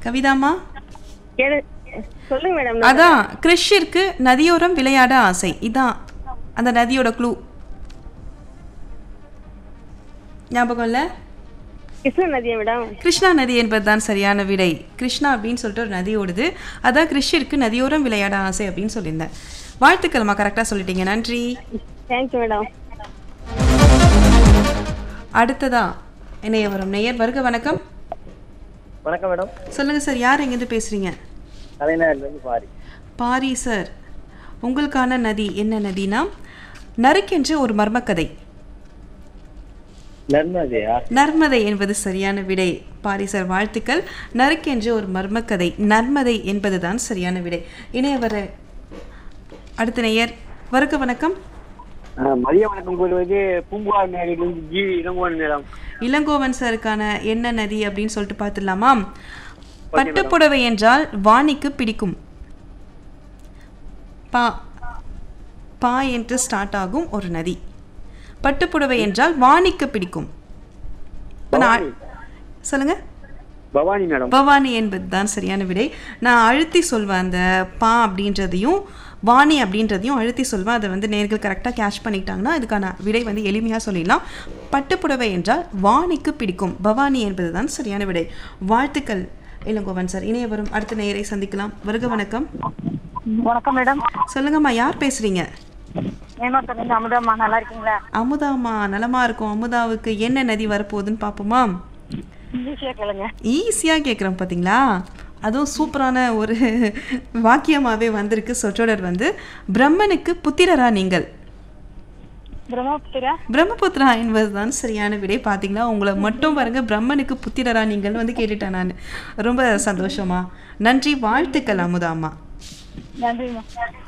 கவிதாமா கேளு- சொல்லுங்க மேடம். அதான் கிறிஷிற்கு நதியோரம் விளையாட ஆசை. இதான் அந்த நதியோட க்ளூ. ஞாபகம் இல்லை? கிருஷ்ண நதியா மேடம்? கிருஷ்ணா நதி என்பதுதான் சரியான விடை. கிருஷ்ணா அப்படின்னு சொல்லிட்டு ஒரு நதி ஓடுது. அதான் கிறிஷிற்கு நதியோரம் விளையாட ஆசை அப்படின்னு சொல்லியிருந்தேன். வாழ்த்துக்கள்மா, கரெக்டாக சொல்லிட்டீங்க. நன்றி. Thank you madam. அடுத்ததா இணைய வரும் நேயர். வருக வணக்கம். வணக்கம் மேடம். சொல்லுங்க சார், யார் எங்கேருந்து பேசுறீங்க? தலைநகர்லேருந்து பாரி. பாரி சார், உங்களுக்கான நதி என்ன நதினா நறுக்கென்று ஒரு மர்மக்கதை. நர்மதையா? நர்மதை என்பது சரியான விடை. பாரி சார் வாழ்த்துக்கள். நறுக்கென்று ஒரு மர்மக்கதை, நர்மதை என்பதுதான் சரியான விடை. இணைய வர அடுத்த நேயர். வருக வணக்கம். மதிய வணக்கம் கூறுவது பூம்புகார் நகரிலிருந்து ஜி இளங்கோவன் மேடம். இளங்கோவன் சாருக்கான என்ன நதி அப்படின்னு சொல்லிட்டு பார்த்துடலாமா? பட்டுப்புடவை என்றால் வாணிக்கு பிடிக்கும். பா பா என்று ஸ்டார்ட் ஆகும் ஒரு நதி. பட்டுப்புடவை என்றால் வாணிக்கு பிடிக்கும். இப்ப நான் சொல்லுங்க. பவானி மேடம். பவானி என்பது தான் சரியான விடை. நான் அழுத்தி சொல்வேன், அந்த பா அப்படின்றதையும் வாணி அப்படின்றதையும் அழுத்தி சொல்வேன். அதை வந்து நேர்கள் கரெக்டாக கேட்ச் பண்ணிக்கிட்டாங்கன்னா இதுக்கான விடை வந்து எளிமையாக சொல்லிடலாம். பட்டுப்புடவை என்றால் வாணிக்கு பிடிக்கும். பவானி என்பது தான் சரியான விடை. வாழ்த்துக்கள் இளங்கோவன் சார். இணைய வரும் அடுத்த நேயரை சந்திக்கலாம். வருக வணக்கம். வணக்கம் மேடம். சொல்லுங்கம்மா, யார் பேசுறீங்க? ஏமாத்தம் அமுதாம்மா, நல்லா இருக்கீங்களா? அமுதாம்மா, நலமா இருக்கும். அமுதாவுக்கு என்ன நதி வரப்போகுதுன்னு பார்ப்போமா? ஈஸியா கேளுங்க. ஈஸியாக கேட்குறோம் பார்த்தீங்களா? அதுவும் சூப்பரான ஒரு வாக்கியமாகவே வந்திருக்கு. சொற்றொடர் வந்து பிரம்மனுக்கு புத்திரரா நீங்கள். பிரம்மபுத்திரா? பிரம்மபுத்திரா என்பதுதான் சரியான விடை. பார்த்தீங்களா, உங்களை மட்டும் பாருங்க, பிரம்மனுக்கு புத்திரரா நீங்கள் வந்து கேட்டுட்டேன் நான். ரொம்ப சந்தோஷமா. நன்றி, வாழ்த்துக்கள் அமுதாம்மா. நன்றிம்மா.